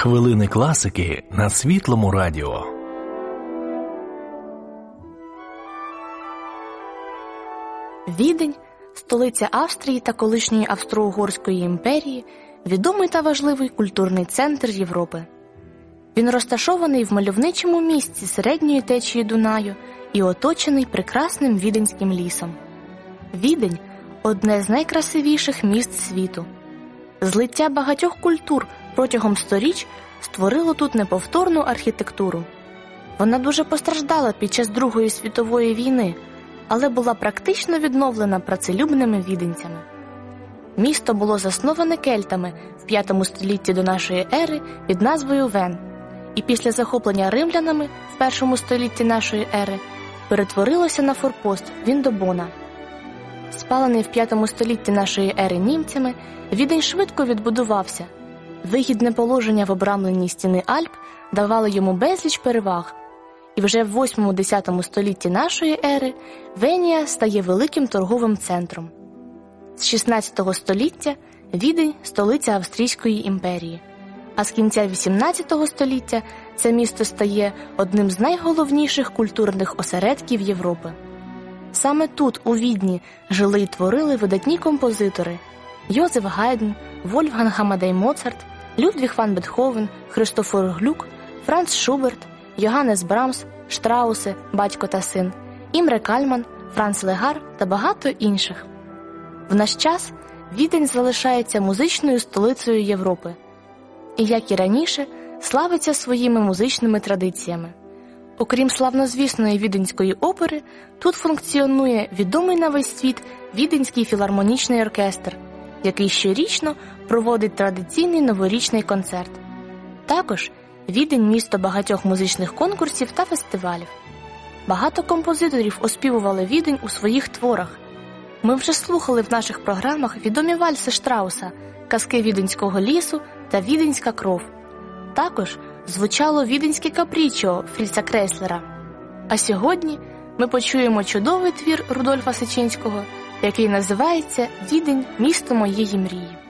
Хвилини класики на Світлому радіо. Відень – столиця Австрії та колишньої Австро-Угорської імперії, відомий та важливий культурний центр Європи. Він розташований в мальовничому місці середньої течії Дунаю і оточений прекрасним Віденським лісом. Відень – одне з найкрасивіших міст світу. Злиття багатьох культур протягом сторіч створило тут неповторну архітектуру. Вона дуже постраждала під час Другої світової війни, але була практично відновлена працелюбними віденцями. Місто було засноване кельтами в 5 столітті до нашої ери під назвою Вен, і після захоплення римлянами в 1 столітті нашої ери перетворилося на форпост Віндобона. Спалений в 5 столітті нашої ери німцями, Відень швидко відбудувався. Вигідне положення в обрамленні стіни Альп давало йому безліч переваг. І вже в 8-10 столітті нашої ери Венія стає великим торговим центром. З 16 століття Відень – столиця Австрійської імперії. А з кінця 18 століття це місто стає одним з найголовніших культурних осередків Європи. Саме тут, у Відні, жили й творили видатні композитори – Йозеф Гайдн, Вольфганг Амадей Моцарт, Людвіг ван Бетховен, Христофор Глюк, Франц Шуберт, Йоганнес Брамс, Штрауси, батько та син, Імре Кальман, Франц Легар та багато інших. В наш час Відень залишається музичною столицею Європи. І, як і раніше, славиться своїми музичними традиціями. Окрім славнозвісної Віденської опери, тут функціонує відомий на весь світ Віденський філармонічний оркестр, який щорічно проводить традиційний новорічний концерт. Також Відень – місто багатьох музичних конкурсів та фестивалів. Багато композиторів оспівували Відень у своїх творах. Ми вже слухали в наших програмах відомі вальси Штрауса, казки Віденського лісу та Віденська кров. Також звучало Віденське капріччо Фріца Крейслера. А сьогодні ми почуємо чудовий твір Рудольфа Сичинського, який називається «Відень – місто моєї мрії».